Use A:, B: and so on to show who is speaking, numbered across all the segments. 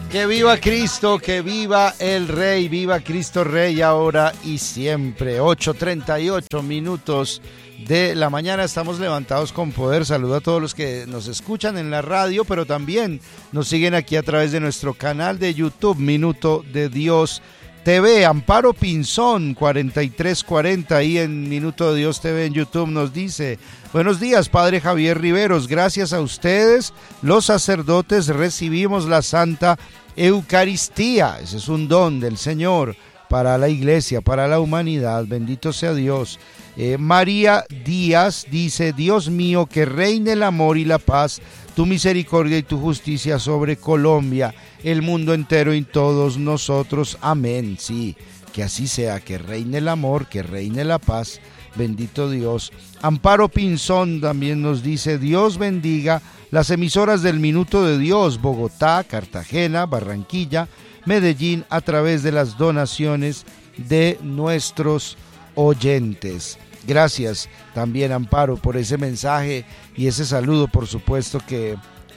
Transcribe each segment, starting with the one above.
A: Que viva Cristo, que viva el Rey, viva Cristo Rey ahora y siempre. 8:38 minutos de la mañana, estamos levantados con poder. Saludo a todos los que nos escuchan en la radio, pero también nos siguen aquí a través de nuestro canal de YouTube, Minuto de Dios TV. Amparo Pinzón 4340 ahí en Minuto de Dios TV en YouTube nos dice: buenos días, Padre Javier Riveros, gracias a ustedes los sacerdotes recibimos la Santa Eucaristía. Ese es un don del Señor para la iglesia, para la humanidad, bendito sea Dios. María Díaz dice: Dios mío, que reine el amor y la paz, tu misericordia y tu justicia sobre Colombia, el mundo entero y todos nosotros. Amén. Sí, que así sea, que reine el amor, que reine la paz, bendito Dios. Amparo Pinzón también nos dice: Dios bendiga las emisoras del Minuto de Dios, Bogotá, Cartagena, Barranquilla, Medellín, a través de las donaciones de nuestros oyentes. Gracias también, Amparo, por ese mensaje y ese saludo. Por supuesto que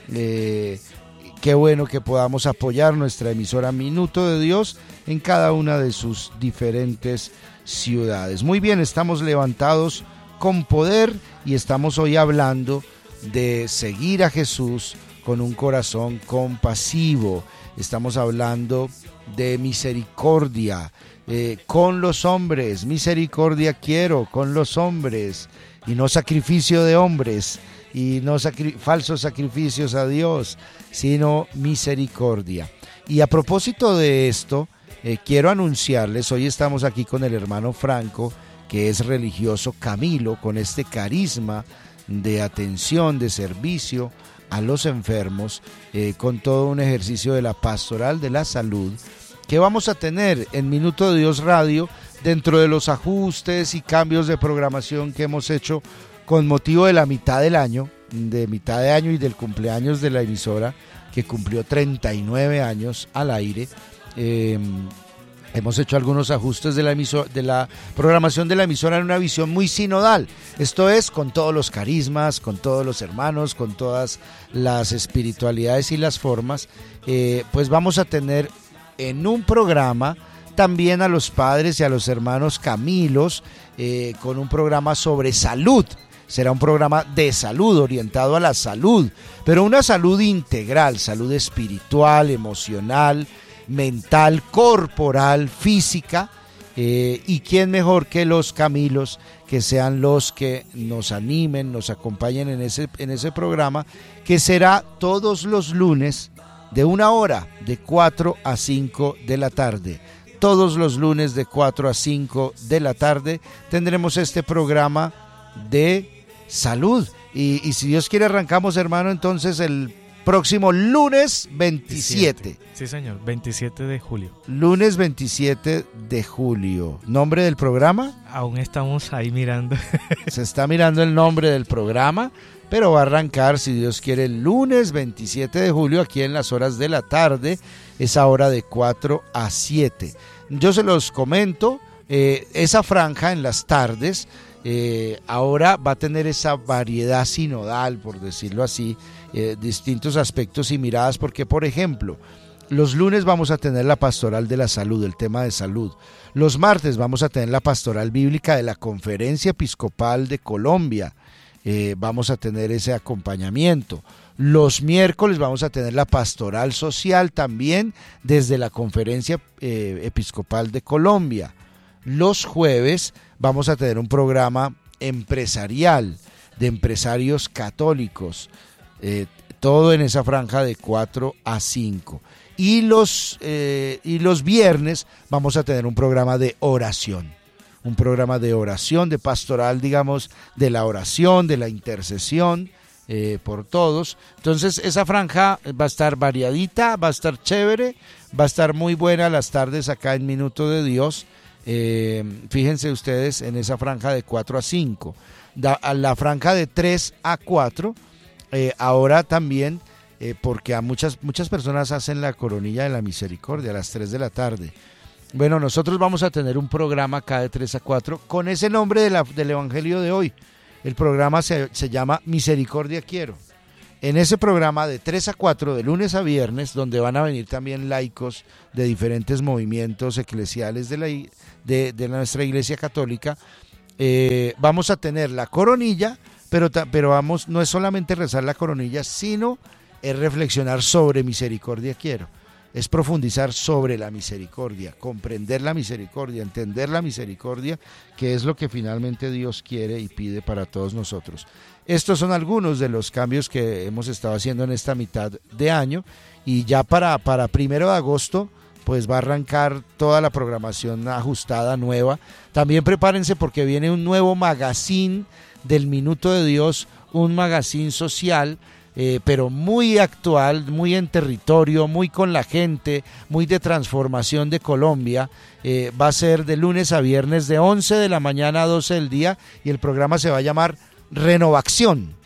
A: qué bueno que podamos apoyar nuestra emisora Minuto de Dios en cada una de sus diferentes ciudades. Muy bien, estamos levantados con poder y estamos hoy hablando de seguir a Jesús con un corazón compasivo. Estamos hablando de misericordia con los hombres. Misericordia quiero con los hombres y no sacrificio de hombres y no falsos sacrificios a Dios, sino misericordia. Y a propósito de esto, quiero anunciarles, hoy estamos aquí con el hermano Franco, que es religioso Camilo, con este carisma de atención, de servicio a los enfermos, con todo un ejercicio de la pastoral de la salud que vamos a tener en Minuto de Dios Radio, dentro de los ajustes y cambios de programación que hemos hecho con motivo de la mitad de año y del cumpleaños de la emisora, que cumplió 39 años al aire. Hemos hecho algunos ajustes de la programación de la emisora en una visión muy sinodal. Esto es, con todos los carismas, con todos los hermanos, con todas las espiritualidades y las formas. Pues vamos a tener en un programa también a los padres y a los hermanos Camilos, con un programa sobre salud. Será un programa de salud, orientado a la salud, pero una salud integral, salud espiritual, emocional, mental, corporal, física, y quién mejor que los Camilos, que sean los que nos animen, nos acompañen en ese programa, que será todos los lunes de 1 hora, de 4 a 5 de la tarde. Todos los lunes de 4 a 5 de la tarde tendremos este programa de salud. Y si Dios quiere, arrancamos, hermano, entonces el próximo lunes 27.
B: Sí, señor, 27 de julio.
A: Lunes 27 de julio. ¿Nombre del programa?
B: Aún estamos ahí mirando.
A: Se está mirando el nombre del programa, pero va a arrancar, si Dios quiere, el lunes 27 de julio, aquí en las horas de la tarde, esa hora de 4 a 7. Yo se los comento, esa franja en las tardes, ahora va a tener esa variedad sinodal, por decirlo así, distintos aspectos y miradas, porque, por ejemplo, los lunes vamos a tener la pastoral de la salud, el tema de salud. Los martes vamos a tener la pastoral bíblica de la Conferencia Episcopal de Colombia. Vamos a tener ese acompañamiento. Los miércoles vamos a tener la pastoral social también desde la Conferencia Episcopal de Colombia. Los jueves vamos a tener un programa empresarial de empresarios católicos, todo en esa franja de 4 a 5. Y los viernes vamos a tener un programa de oración. Un programa de oración, de pastoral, digamos, de la oración, de la intercesión por todos. Entonces esa franja va a estar variadita, va a estar chévere, va a estar muy buena las tardes acá en Minuto de Dios. Fíjense ustedes en esa franja de 4 a 5. La franja de 3 a 4, ahora también, porque a muchas personas hacen la coronilla de la misericordia a las 3 de la tarde. Bueno, nosotros vamos a tener un programa acá de 3 a 4 con ese nombre del Evangelio de hoy. El programa se llama Misericordia Quiero. en ese programa de 3 a 4, de lunes a viernes, donde van a venir también laicos de diferentes movimientos eclesiales de nuestra Iglesia Católica, vamos a tener la coronilla, pero vamos, no es solamente rezar la coronilla, sino es reflexionar sobre misericordia quiero. Es profundizar sobre la misericordia, comprender la misericordia, entender la misericordia, que es lo que finalmente Dios quiere y pide para todos nosotros. Estos son algunos de los cambios que hemos estado haciendo en esta mitad de año, y ya para 1 de agosto pues va a arrancar toda la programación ajustada, nueva. También prepárense porque viene un nuevo magazine del Minuto de Dios, un magazine social, pero muy actual, muy en territorio, muy con la gente, muy de transformación de Colombia. Va a ser de lunes a viernes de 11 de la mañana a 12 del día, y el programa se va a llamar Renovación,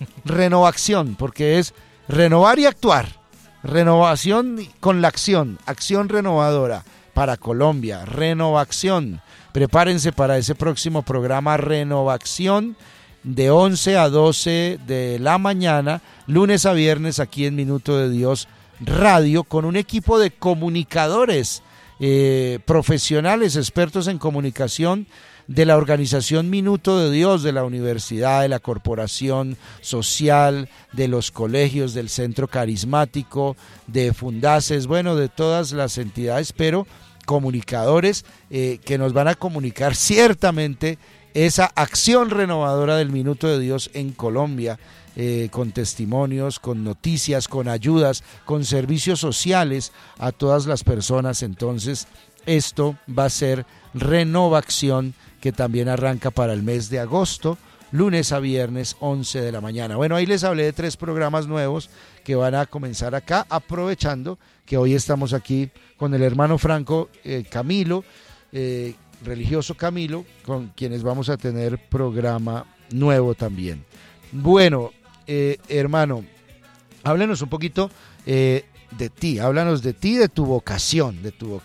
A: porque es renovar y actuar, renovación con la acción renovadora para Colombia, Renovación. Prepárense para ese próximo programa Renovación, de 11 a 12 de la mañana, lunes a viernes, aquí en Minuto de Dios Radio, con un equipo de comunicadores profesionales, expertos en comunicación, de la organización Minuto de Dios, de la universidad, de la corporación social, de los colegios, del centro carismático, de Fundaces, bueno, de todas las entidades, pero comunicadores que nos van a comunicar ciertamente esa acción renovadora del Minuto de Dios en Colombia, con testimonios, con noticias, con ayudas, con servicios sociales a todas las personas. Entonces, esto va a ser Renovación, que también arranca para el mes de agosto, lunes a viernes, 11 de la mañana. Bueno, ahí les hablé de 3 programas nuevos que van a comenzar acá, aprovechando que hoy estamos aquí con el hermano Franco Camilo, religioso Camilo, con quienes vamos a tener programa nuevo también. Bueno, hermano, háblenos un poquito de ti, de tu vocación,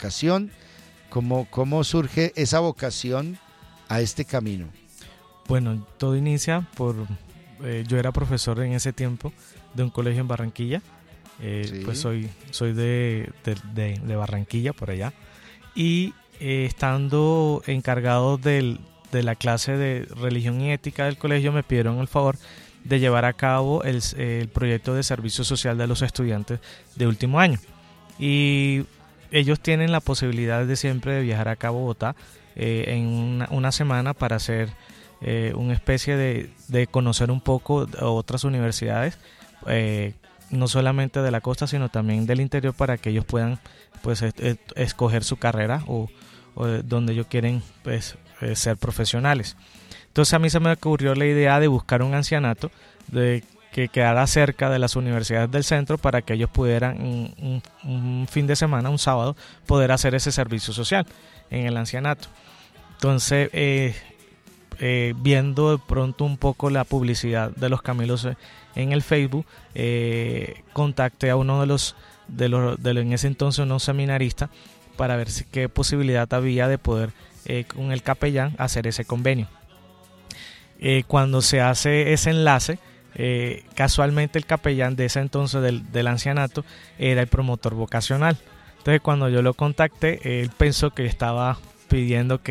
A: cómo surge esa vocación a este camino.
B: Bueno, todo inicia por, yo era profesor en ese tiempo de un colegio en Barranquilla, sí. Pues soy de Barranquilla, por allá, y estando encargado de la clase de religión y ética del colegio, me pidieron el favor de llevar a cabo el proyecto de servicio social de los estudiantes de último año, y ellos tienen la posibilidad de siempre de viajar acá a Bogotá en una semana para hacer una especie de conocer un poco otras universidades, no solamente de la costa sino también del interior, para que ellos puedan pues escoger su carrera o donde ellos quieren pues, ser profesionales. Entonces a mí se me ocurrió la idea de buscar un ancianato que quedara cerca de las universidades del centro, para que ellos pudieran un fin de semana, un sábado, poder hacer ese servicio social en el ancianato. Entonces viendo de pronto un poco la publicidad de los Camilos en el Facebook, contacté a uno de los en ese entonces unos seminaristas, para ver qué posibilidad había de poder con el capellán hacer ese convenio. Cuando se hace ese enlace, casualmente el capellán de ese entonces del ancianato era el promotor vocacional. Entonces cuando yo lo contacté, él pensó que yo estaba pidiendo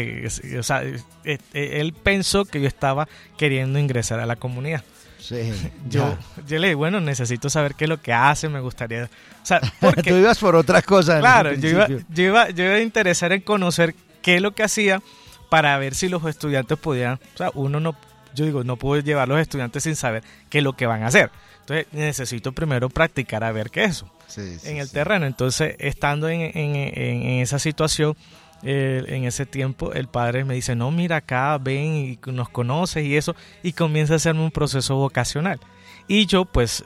B: él pensó que yo estaba queriendo ingresar a la comunidad.
A: Sí,
B: yo le dije, bueno, necesito saber qué es lo que hace, me gustaría, o sea, porque
A: tú ibas por otra cosa.
B: Claro, yo iba a interesar en conocer qué es lo que hacía, para ver si los estudiantes podían, o sea, no puedo llevar a los estudiantes sin saber qué es lo que van a hacer. Entonces necesito primero practicar a ver qué es eso en el terreno. Entonces, estando en esa situación, en ese tiempo, el padre me dice, no, mira acá, ven y nos conoces y eso, y comienza a hacerme un proceso vocacional. Y yo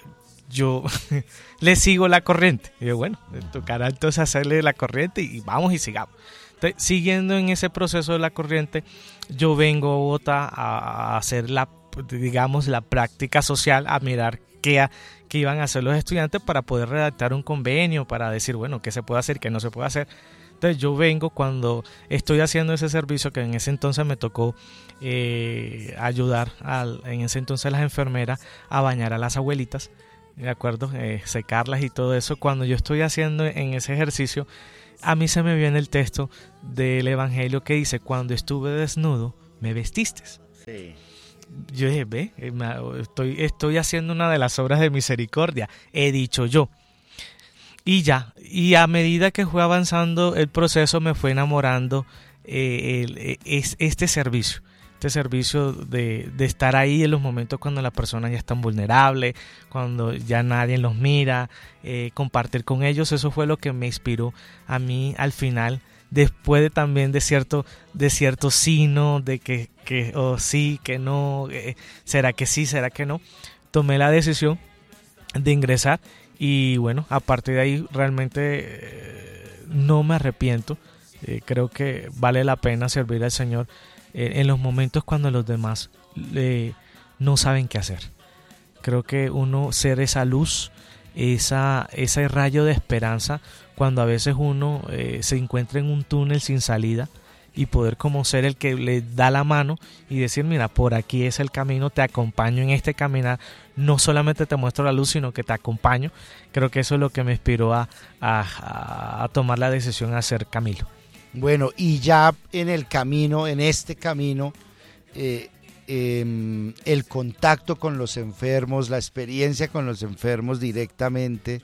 B: le sigo la corriente. Y yo, bueno, tocará entonces hacerle la corriente y vamos y sigamos. Entonces, siguiendo en ese proceso de la corriente, yo vengo a Bogotá a hacer la práctica social, a mirar qué iban a hacer los estudiantes, para poder redactar un convenio, para decir, bueno, qué se puede hacer, qué no se puede hacer. Entonces yo vengo, cuando estoy haciendo ese servicio, que en ese entonces me tocó ayudar en ese entonces las enfermeras a bañar a las abuelitas. ¿de acuerdo? Secarlas y todo eso. Cuando yo estoy haciendo en ese ejercicio, a mí se me viene el texto del Evangelio que dice, cuando estuve desnudo, me vestiste.
A: Sí.
B: Yo dije, estoy haciendo una de las obras de misericordia, he dicho yo. Y ya, y a medida que fue avanzando el proceso, me fue enamorando este servicio de estar ahí en los momentos cuando las personas ya están vulnerables, cuando ya nadie los mira, compartir con ellos. Eso fue lo que me inspiró a mí al final, después también de cierto sino, de que sí, que no, será que sí, será que no, tomé la decisión de ingresar. Y bueno, a partir de ahí realmente no me arrepiento. Creo que vale la pena servir al Señor en los momentos cuando los demás no saben qué hacer. Creo que uno ser esa luz, ese rayo de esperanza, cuando a veces uno se encuentra en un túnel sin salida, y poder como ser el que le da la mano y decir, mira, por aquí es el camino, te acompaño en este caminar, no solamente te muestro la luz, sino que te acompaño. Creo que eso es lo que me inspiró a tomar la decisión a ser Camilo.
A: Bueno, y ya en el camino, en este camino, el contacto con los enfermos, la experiencia con los enfermos directamente,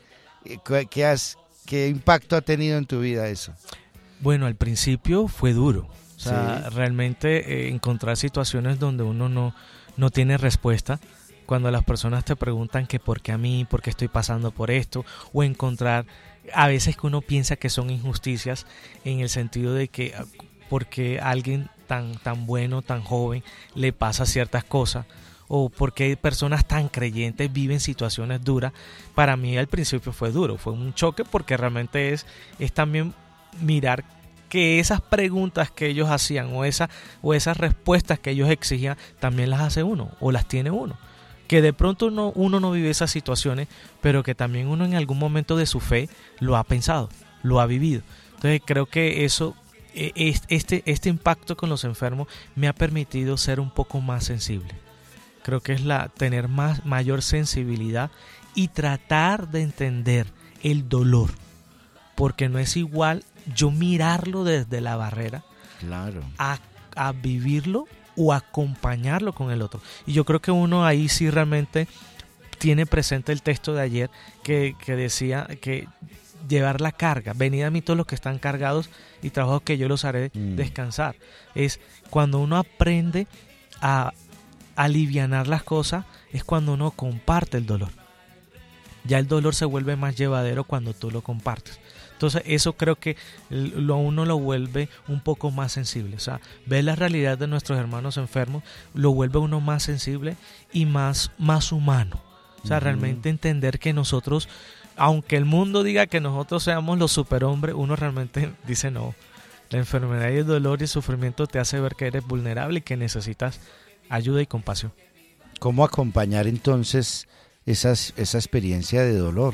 A: ¿qué impacto ha tenido en tu vida eso?
B: Bueno, al principio fue duro. O sea, sí, realmente encontrar situaciones donde uno no tiene respuesta, cuando las personas te preguntan que por qué a mí, por qué estoy pasando por esto, o encontrar a veces que uno piensa que son injusticias, en el sentido de que porque a alguien tan bueno, tan joven, le pasa ciertas cosas, o porque personas tan creyentes viven situaciones duras. Para mí al principio fue duro, fue un choque, porque realmente es también mirar que esas preguntas que ellos hacían o esas respuestas que ellos exigían también las hace uno o las tiene uno, que de pronto uno no vive esas situaciones, pero que también uno en algún momento de su fe lo ha pensado, lo ha vivido. Entonces creo que eso, este impacto con los enfermos me ha permitido ser un poco más sensible. Creo que es tener mayor sensibilidad y tratar de entender el dolor, porque no es igual yo mirarlo desde la barrera,
A: claro,
B: a vivirlo o acompañarlo con el otro. Y yo creo que uno ahí sí realmente tiene presente el texto de ayer que decía que llevar la carga, venid a mí todos los que están cargados y trabajo que yo los haré descansar. Es cuando uno aprende a alivianar las cosas, es cuando uno comparte el dolor. Ya el dolor se vuelve más llevadero cuando tú lo compartes. Entonces eso creo que uno lo vuelve un poco más sensible. O sea, ver la realidad de nuestros hermanos enfermos lo vuelve uno más sensible y más humano. O sea, realmente entender que nosotros, aunque el mundo diga que nosotros seamos los superhombres, uno realmente dice no. La enfermedad y el dolor y el sufrimiento te hace ver que eres vulnerable y que necesitas ayuda y compasión.
A: ¿Cómo acompañar entonces esa experiencia de dolor?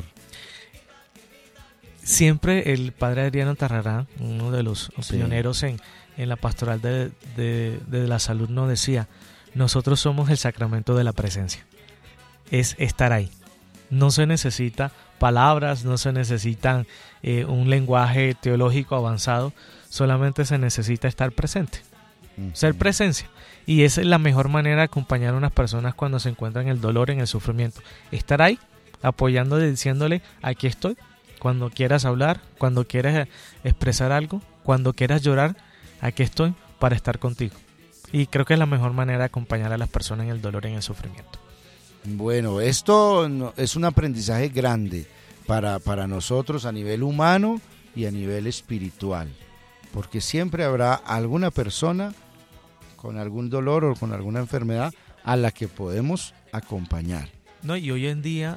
B: Siempre el padre Adriano Tarrará, uno de los pioneros en la pastoral de la salud, nos decía, nosotros somos el sacramento de la presencia. Es estar ahí. No se necesita palabras, no se necesitan un lenguaje teológico avanzado, solamente se necesita estar presente, ser presencia. Y esa es la mejor manera de acompañar a unas personas cuando se encuentran en el dolor, en el sufrimiento. Estar ahí, apoyándole, diciéndole, aquí estoy. Cuando quieras hablar, cuando quieras expresar algo, cuando quieras llorar, aquí estoy para estar contigo. Y creo que es la mejor manera de acompañar a las personas en el dolor y en el sufrimiento.
A: Bueno, esto es un aprendizaje grande para nosotros a nivel humano y a nivel espiritual, porque siempre habrá alguna persona con algún dolor o con alguna enfermedad a la que podemos acompañar.
B: No, y hoy en día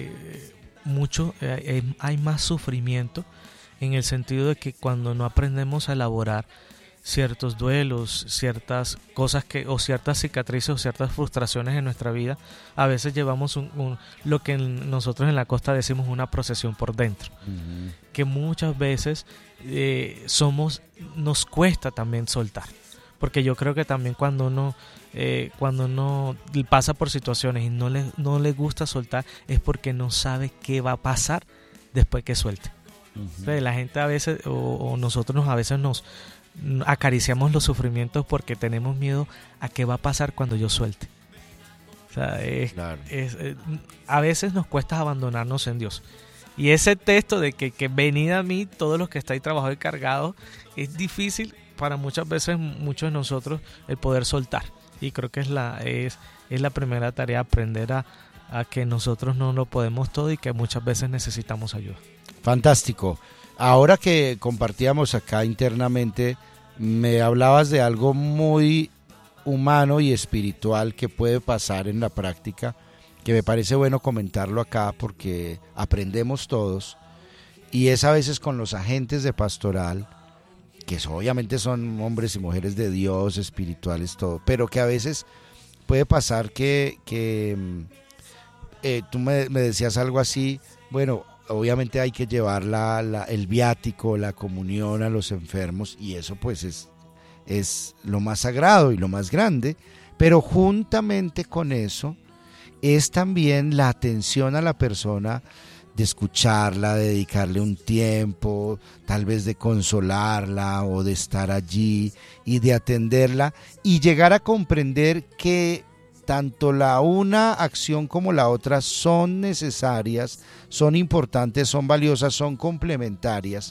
B: hay más sufrimiento, en el sentido de que cuando no aprendemos a elaborar ciertos duelos, ciertas cosas o ciertas cicatrices o ciertas frustraciones en nuestra vida, a veces llevamos lo que nosotros en la costa decimos una procesión por dentro, que muchas veces nos cuesta también soltar, Porque yo creo que también cuando uno pasa por situaciones y no le gusta soltar, es porque no sabe qué va a pasar después que suelte. Entonces, la gente a veces, o nosotros a veces nos acariciamos los sufrimientos porque tenemos miedo a qué va a pasar cuando yo suelte. O sea,
A: claro.
B: A veces nos cuesta abandonarnos en Dios. Y ese texto de que venid a mí todos los que estáis trabajados y cargados, es difícil para muchas veces, muchos de nosotros, el poder soltar. Y creo que es la primera tarea, aprender a que nosotros no lo podemos todo y que muchas veces necesitamos ayuda.
A: Fantástico. Ahora que compartíamos acá internamente, me hablabas de algo muy humano y espiritual que puede pasar en la práctica, que me parece bueno comentarlo acá porque aprendemos todos, y es a veces con los agentes de pastoral, que obviamente son hombres y mujeres de Dios, espirituales, todo, pero que a veces puede pasar que tú me decías algo así, bueno, obviamente hay que llevar el viático, la comunión a los enfermos, y eso pues es lo más sagrado y lo más grande, pero juntamente con eso es también la atención a la persona, de escucharla, de dedicarle un tiempo, tal vez de consolarla o de estar allí y de atenderla y llegar a comprender que tanto la una acción como la otra son necesarias, son importantes, son valiosas, son complementarias.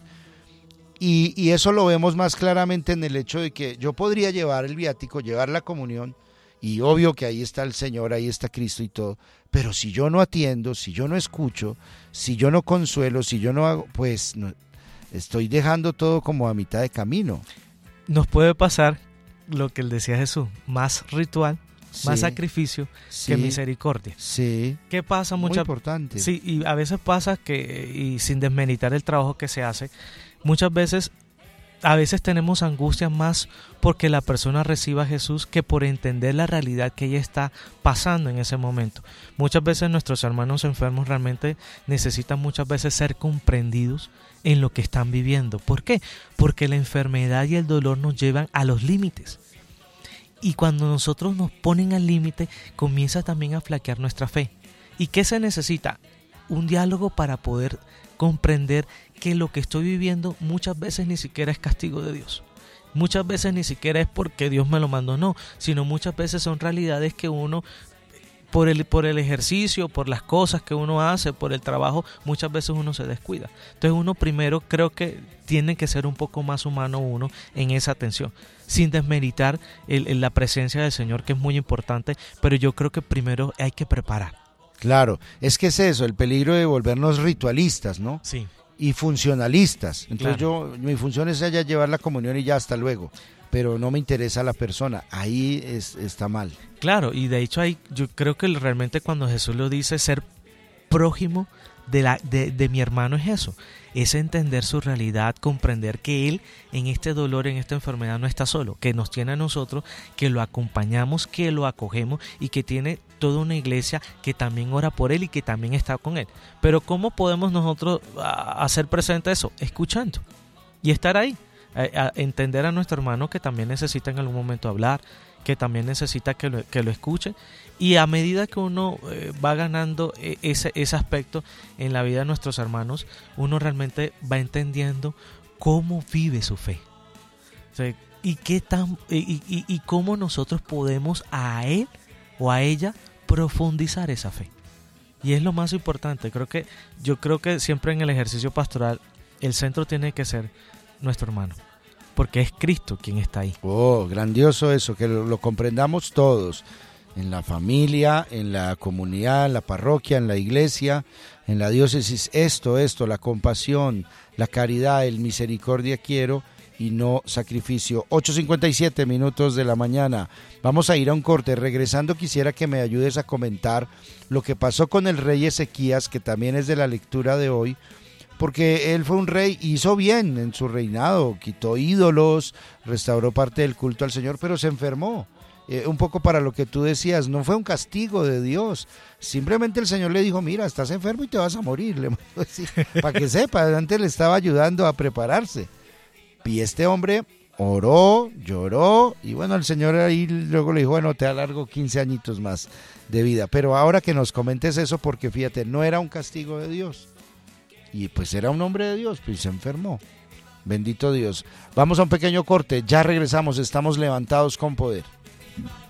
A: Y eso lo vemos más claramente en el hecho de que yo podría llevar el viático, llevar la comunión, y obvio que ahí está el Señor, ahí está Cristo y todo, pero si yo no atiendo, si yo no escucho, si yo no consuelo, si yo no hago, pues no, estoy dejando todo como a mitad de camino.
B: Nos puede pasar lo que él decía Jesús, más ritual, más sacrificio que misericordia.
A: Sí.
B: ¿Qué pasa?
A: Muy importante.
B: Sí, y a veces pasa que, y sin desmeritar el trabajo que se hace, muchas veces, a veces tenemos angustia más porque la persona reciba a Jesús que por entender la realidad que ella está pasando en ese momento. Muchas veces nuestros hermanos enfermos realmente necesitan muchas veces ser comprendidos en lo que están viviendo. ¿Por qué? Porque la enfermedad y el dolor nos llevan a los límites. Y cuando nosotros nos ponen al límite, comienza también a flaquear nuestra fe. ¿Y qué se necesita? Un diálogo para poder comprender que lo que estoy viviendo muchas veces ni siquiera es castigo de Dios. Muchas veces ni siquiera es porque Dios me lo mandó, no, sino muchas veces son realidades que uno, por el ejercicio, por las cosas que uno hace, por el trabajo, muchas veces uno se descuida. Entonces uno primero creo que tiene que ser un poco más humano uno en esa atención, sin desmeritar la presencia del Señor, que es muy importante, pero yo creo que primero hay que preparar.
A: Claro, es que es eso, el peligro de volvernos ritualistas, ¿no?
B: Sí.
A: Y funcionalistas. Entonces
B: claro.
A: mi función es allá llevar la comunión y ya hasta luego, pero no me interesa la persona, ahí está mal.
B: Claro, y de hecho yo creo que realmente cuando Jesús lo dice, ser prójimo de mi hermano es eso, es entender su realidad, comprender que él en este dolor, en esta enfermedad no está solo, que nos tiene a nosotros, que lo acompañamos, que lo acogemos y que tiene toda una iglesia que también ora por él y que también está con él. Pero ¿cómo podemos nosotros hacer presente eso? Escuchando y estar ahí, a entender a nuestro hermano que también necesita en algún momento hablar, que también necesita que lo escuchen, y a medida que uno va ganando ese aspecto en la vida de nuestros hermanos, uno realmente va entendiendo cómo vive su fe, o sea, y cómo nosotros podemos a él o a ella profundizar esa fe. Y es lo más importante. Yo creo que siempre en el ejercicio pastoral el centro tiene que ser nuestro hermano, porque es Cristo quien está ahí.
A: Oh, grandioso eso, que lo comprendamos todos, en la familia, en la comunidad, en la parroquia, en la iglesia, en la diócesis, esto, la compasión, la caridad, el misericordia quiero y no sacrificio. 8:57 minutos de la mañana, vamos a ir a un corte. Regresando quisiera que me ayudes a comentar lo que pasó con el rey Ezequías, que también es de la lectura de hoy, porque él fue un rey, hizo bien en su reinado, quitó ídolos, restauró parte del culto al Señor, pero se enfermó. Un poco para lo que tú decías, no fue un castigo de Dios, simplemente el Señor le dijo, mira, estás enfermo y te vas a morir, para que sepa, antes le estaba ayudando a prepararse. Y este hombre oró, lloró, y bueno, el Señor ahí luego le dijo, bueno, te alargo 15 añitos más de vida. Pero ahora que nos comentes eso, porque fíjate, no era un castigo de Dios, y pues era un hombre de Dios, pues se enfermó. Bendito Dios. Vamos a un pequeño corte, ya regresamos, estamos levantados con poder.